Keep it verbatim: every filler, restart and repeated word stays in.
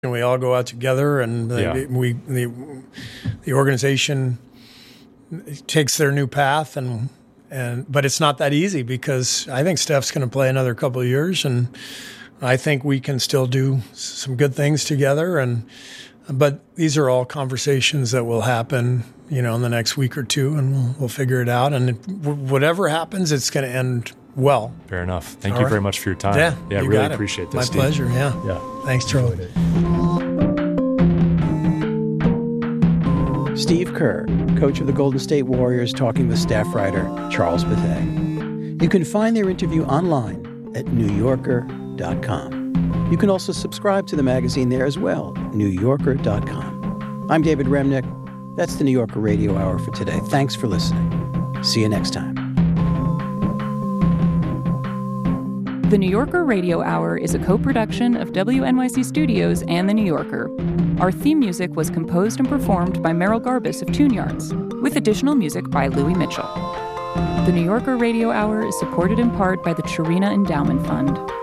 And we all go out together, and the, Yeah. we the the organization takes their new path, and and but it's not that easy because I think Steph's going to play another couple of years, and I think we can still do some good things together. And but these are all conversations that will happen, you know, in the next week or two, and we'll, we'll figure it out. And it, whatever happens, it's going to end well. Fair enough. Thank All you right. very much for your time. Yeah, yeah, you really got it. appreciate this. My Steve. pleasure. Yeah. Yeah. Thanks, Charlie. Steve Kerr, coach of the Golden State Warriors, talking with staff writer Charles Bethea. You can find their interview online at new yorker dot com. You can also subscribe to the magazine there as well, new yorker dot com. I'm David Remnick. That's the New Yorker Radio Hour for today. Thanks for listening. See you next time. The New Yorker Radio Hour is a co-production of W N Y C Studios and The New Yorker. Our theme music was composed and performed by Merrill Garbus of Tune Yards, with additional music by Louis Mitchell. The New Yorker Radio Hour is supported in part by the Chirina Endowment Fund.